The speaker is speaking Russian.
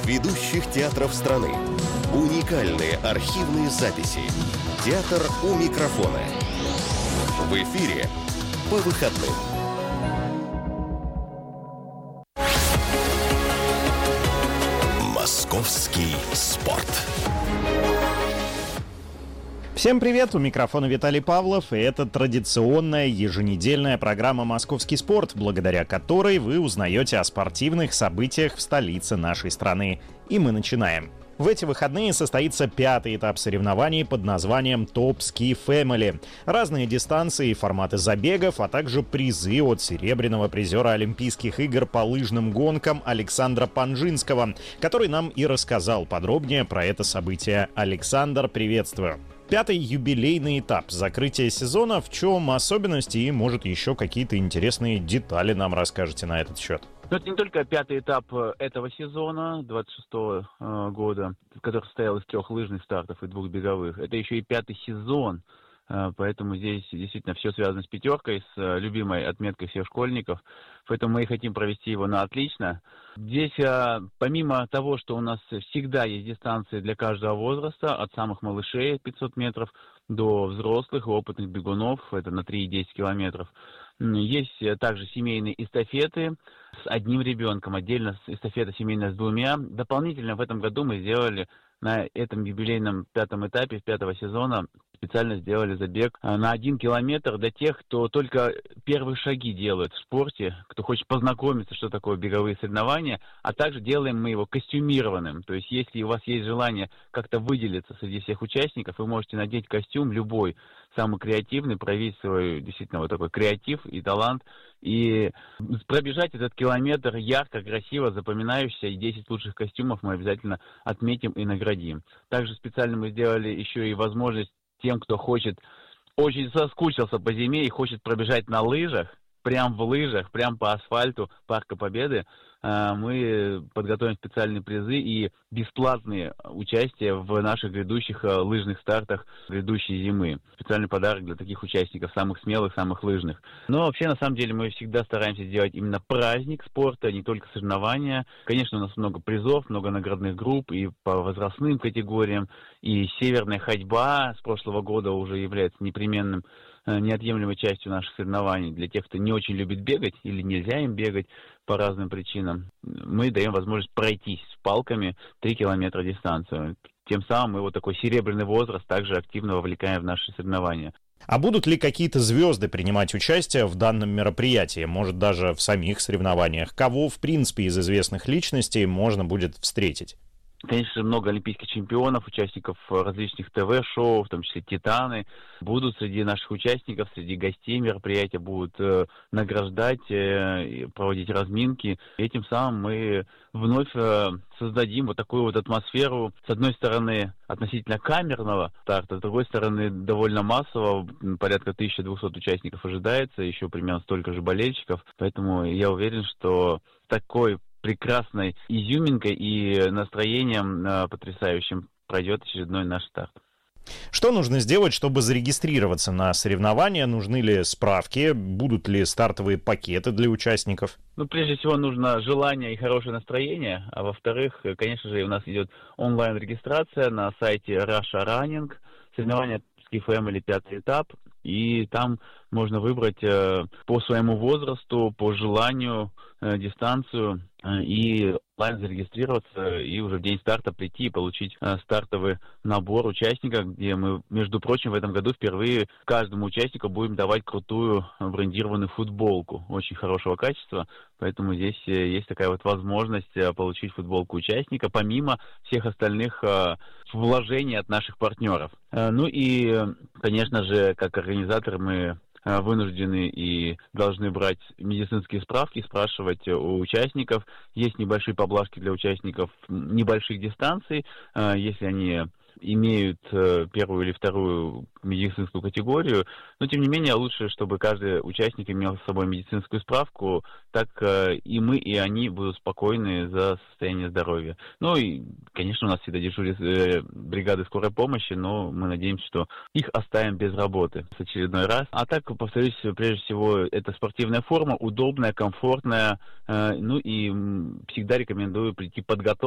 ведущих театров страны. Уникальные архивные записи. Театр у микрофона. В эфире по выходным. Московский спорт. Всем привет, у микрофона Виталий Павлов, и это традиционная еженедельная программа «Московский спорт», благодаря которой вы узнаете о спортивных событиях в столице нашей страны. И мы начинаем. В эти выходные состоится 5-й этап соревнований под названием Top Ski Family. Разные дистанции и форматы забегов, а также призы от серебряного призера Олимпийских игр по лыжным гонкам Александра Панжинского, который нам и рассказал подробнее про это событие. Александр, приветствую! 5-й юбилейный этап закрытия сезона. В чем особенности и, может, еще какие-то интересные детали нам расскажете на этот счет? Это не только 5-й этап этого сезона, 26-го года, который состоял из 3 лыжных стартов и 2 беговых. Это еще и 5-й сезон, поэтому здесь действительно все связано с пятеркой, с любимой отметкой всех школьников. Поэтому мы и хотим провести его на отлично. Здесь, помимо того, что у нас всегда есть дистанции для каждого возраста, от самых малышей 500 метров до взрослых и опытных бегунов, это на 3 и 10 километров, есть также семейные эстафеты с одним ребенком, отдельно эстафета семейная с 2. Дополнительно в этом году мы сделали на этом юбилейном 5-м этапе 5-го сезона, специально сделали забег на 1 километр для тех, кто только первые шаги делает в спорте, кто хочет познакомиться, что такое беговые соревнования, а также делаем мы его костюмированным. То есть, если у вас есть желание как-то выделиться среди всех участников, вы можете надеть костюм любой, самый креативный, проявить свой действительно вот такой креатив и талант, и пробежать этот километр ярко, красиво, запоминающийся, и 10 лучших костюмов мы обязательно отметим и наградим. Также специально мы сделали еще и возможность тем, кто хочет, очень соскучился по зиме и хочет пробежать на лыжах, прям в лыжах, прям по асфальту Парка Победы, мы подготовим специальные призы и бесплатные участия в наших грядущих лыжных стартах грядущей зимы. Специальный подарок для таких участников, самых смелых, самых лыжных. Но вообще, на самом деле, мы всегда стараемся сделать именно праздник спорта, не только соревнования. Конечно, у нас много призов, много наградных групп и по возрастным категориям. И северная ходьба с прошлого года уже является непременным, неотъемлемой частью наших соревнований. Для тех, кто не очень любит бегать или нельзя им бегать по разным причинам, мы даем возможность пройтись с палками 3 километра дистанцию. Тем самым мы вот такой серебряный возраст также активно вовлекаем в наши соревнования. А будут ли какие-то звезды принимать участие в данном мероприятии? Может, даже в самих соревнованиях? Кого, в принципе, из известных личностей можно будет встретить? Конечно, много олимпийских чемпионов, участников различных ТВ-шоу, в том числе «Титаны», будут среди наших участников, среди гостей мероприятия, будут награждать, проводить разминки. И этим самым мы вновь создадим вот такую вот атмосферу, с одной стороны, относительно камерного старта, с другой стороны, довольно массового, порядка 1200 участников ожидается, еще примерно столько же болельщиков, поэтому я уверен, что такой прекрасной изюминкой и настроением потрясающим пройдет очередной наш старт. Что нужно сделать, чтобы зарегистрироваться на соревнования? Нужны ли справки? Будут ли стартовые пакеты для участников? Прежде всего, нужно желание и хорошее настроение. А во-вторых, конечно же, у нас идет онлайн-регистрация на сайте Russia Running. Соревнования Ski Family 5-й этап. И там можно выбрать по своему возрасту, по желанию дистанцию и онлайн зарегистрироваться, и уже в день старта прийти и получить стартовый набор участников, где мы, между прочим, в этом году впервые каждому участнику будем давать крутую брендированную футболку очень хорошего качества, поэтому здесь есть такая вот возможность получить футболку участника, помимо всех остальных вложений от наших партнеров. Ну и, конечно же, как организаторы мы вынуждены и должны брать медицинские справки, спрашивать у участников. Есть небольшие поблажки для участников небольших дистанций, если они имеют первую или вторую медицинскую категорию, но тем не менее лучше, чтобы каждый участник имел с собой медицинскую справку, так и мы, и они будут спокойны за состояние здоровья. Ну и, конечно, у нас всегда дежурят бригады скорой помощи, но мы надеемся, что их оставим без работы в очередной раз. А так, повторюсь, прежде всего, это спортивная форма, удобная, комфортная, ну и всегда рекомендую прийти подготовленным